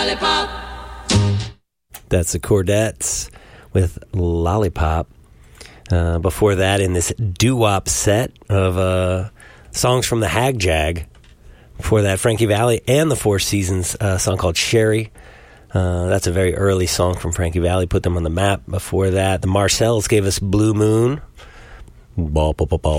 That's the Chordettes with Lollipop. Before that, in this doo-wop set of songs from the Hag Jag. Before that, Frankie Valli and the Four Seasons, a song called Sherry. That's a very early song from Frankie Valli, put them on the map. Before that, the Marcells gave us Blue Moon. Bang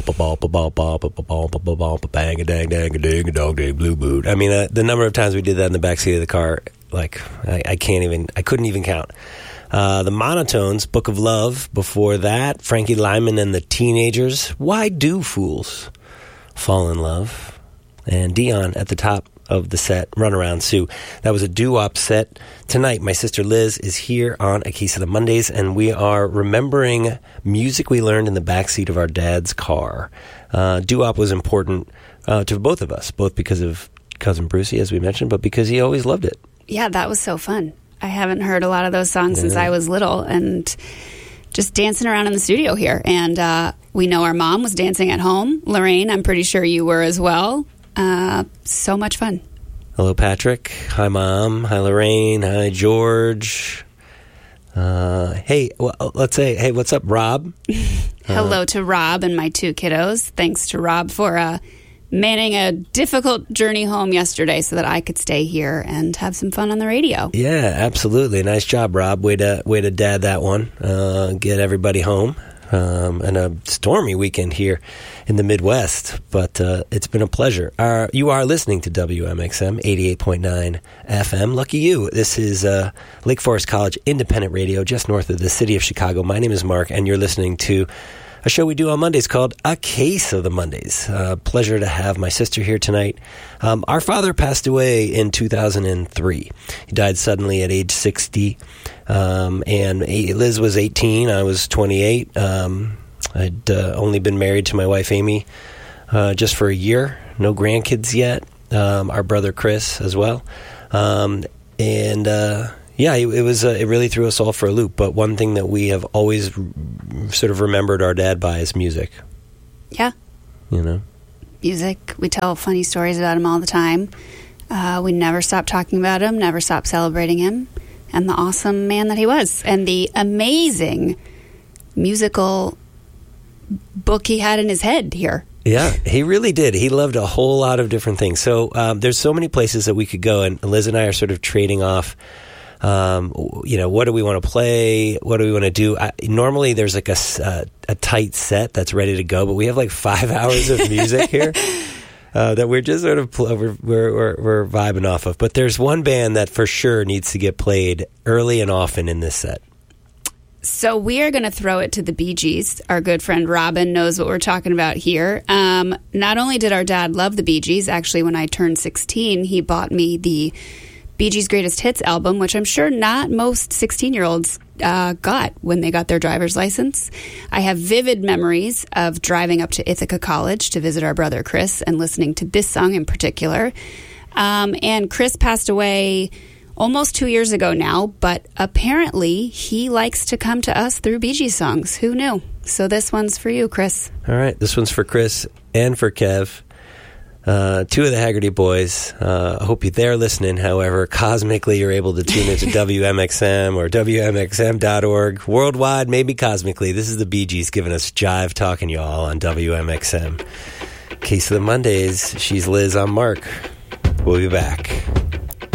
a dang dang a ding a dog day blue moon. I mean, the number of times we did that in the backseat of the car, like I couldn't even count. The Monotones, Book of Love. Before that, Frankie Lyman and the Teenagers, Why Do Fools Fall in Love? And Dion at the top of the set, Runaround Sue. That was a doo-wop set. Tonight, my sister Liz is here on A Case of the Mondays, and we are remembering music we learned in the backseat of our dad's car. Doo-wop was important to both of us, both because of Cousin Brucey, as we mentioned, but because he always loved it. Yeah, that was so fun. I haven't heard a lot of those songs since I was little, and just dancing around in the studio here. And we know our mom was dancing at home. Lorraine, I'm pretty sure you were as well. So much fun. Hello, Patrick. Hi, Mom. Hi, Lorraine. Hi, George. Hey, let's say, hey, what's up, Rob? Hello to Rob and my two kiddos. Thanks to Rob for manning a difficult journey home yesterday so that I could stay here and have some fun on the radio. Yeah, absolutely. Nice job, Rob. Way to dad that one. Get everybody home. And a stormy weekend here in the Midwest, but it's been a pleasure. You are listening to WMXM 88.9 FM. Lucky you. This is Lake Forest College Independent Radio, just north of the city of Chicago. My name is Mark, and you're listening to a show we do on Mondays called A Case of the Mondays. Pleasure to have my sister here tonight. Our father passed away in 2003. He died suddenly at age 60. And Liz was 18. I was 28. I'd only been married to my wife, Amy, just for a year. No grandkids yet. Our brother, Chris, as well. Yeah, it really threw us all for a loop. But one thing that we have always sort of remembered our dad by is music. Yeah. You know? Music. We tell funny stories about him all the time. We never stop talking about him, never stop celebrating him, and the awesome man that he was, and the amazing musical book he had in his head here. Yeah, he really did. He loved a whole lot of different things. So there's so many places that we could go, and Liz and I are sort of trading off. What do we want to play? What do we want to do? Normally, there's like a tight set that's ready to go, but we have like 5 hours of music here that we're just sort of we're vibing off of. But there's one band that for sure needs to get played early and often in this set. So we are going to throw it to the Bee Gees. Our good friend Robin knows what we're talking about here. Not only did our dad love the Bee Gees, actually, when I turned 16, he bought me the Bee Gees' Greatest Hits album, which I'm sure not most 16-year-olds got when they got their driver's license. I have vivid memories of driving up to Ithaca College to visit our brother Chris and listening to this song in particular. And Chris passed away almost 2 years ago now, but apparently he likes to come to us through Bee Gees songs. Who knew? So this one's for you, Chris. All right, this one's for Chris and for Kev. Two of the Haggerty boys. I hope they're listening. However, cosmically, you're able to tune into WMXM or WMXM.org. Worldwide, maybe cosmically. This is the Bee Gees giving us jive talking, y'all, on WMXM. Case of the Mondays. She's Liz. I'm Mark. We'll be back.